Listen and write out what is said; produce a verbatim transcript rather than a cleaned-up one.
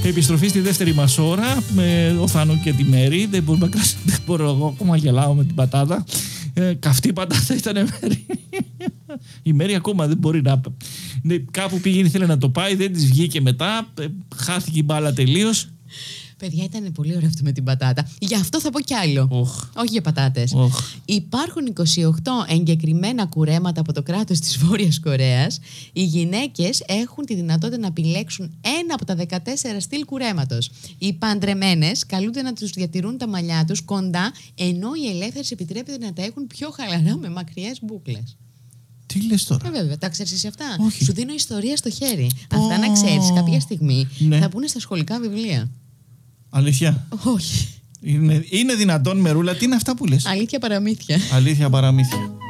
Επιστροφή στη δεύτερη μας ώρα με ο Θάνο και τη Μέρη. Δεν, μπορούμε, δεν μπορώ εγώ ακόμα γελάω με την πατάτα. Ε, καυτή πατάτα ήταν η Μέρη. Η Μέρη ακόμα δεν μπορεί να... Ναι, κάπου πήγαινε, ήθελε να το πάει, δεν της βγήκε μετά. Ε, χάθηκε η μπάλα τελείως. Παιδιά, ήταν πολύ ωραίο αυτό με την πατάτα. Γι' αυτό θα πω κι άλλο. Oh. Όχι για πατάτες. Oh. Υπάρχουν είκοσι οκτώ εγκεκριμένα κουρέματα από το κράτος της Βόρειας Κορέας. Οι γυναίκες έχουν τη δυνατότητα να επιλέξουν ένα από τα δεκατέσσερα στυλ κουρέματος. Οι παντρεμένες καλούνται να τους διατηρούν τα μαλλιά τους κοντά, ενώ οι ελεύθερες επιτρέπεται να τα έχουν πιο χαλαρά με μακριές μπούκλες. Τι λες τώρα? Ε, βέβαια, τα ξέρεις εσύ αυτά. Όχι. Σου δίνω ιστορία στο χέρι. Oh. Αυτά να ξέρεις κάποια στιγμή Ναι. θα μπουν στα σχολικά βιβλία. Αλήθεια? Όχι. Είναι, είναι δυνατόν, Μερούλα, τι είναι αυτά που λες? Αλήθεια παραμύθια. Αλήθεια παραμύθια.